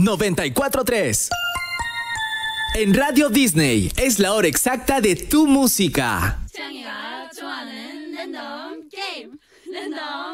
94.3. En Radio Disney es la hora exacta de tu música. 취향이가 좋아하는 랜덤 게임 랜덤